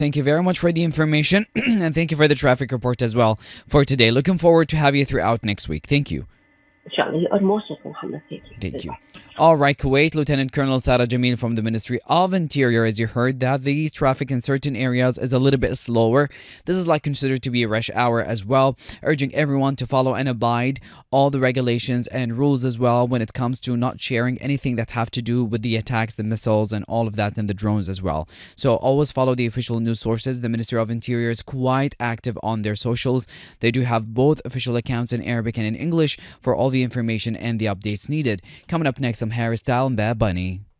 Thank you very much for the information and thank you for the traffic report as well for today. Looking forward to have you throughout next week. Thank you. إن شاء الله. You are most welcome, محمد. Thank you. Thank you. Goodbye. All right, Kuwait, Lieutenant Colonel Sarah Jamil from the Ministry of Interior, as you heard, that the traffic in certain areas is a little bit slower. This is like considered to be a rush hour as well, urging everyone to follow and abide all the regulations and rules as well when it comes to not sharing anything that have to do with the attacks, the missiles, and all of that, and the drones as well. So always follow the official news sources. The Ministry of Interior is quite active on their socials. They do have both official accounts in Arabic and in English for all the information and the updates needed. Coming up next, I'm Harry Style and Bad Bunny.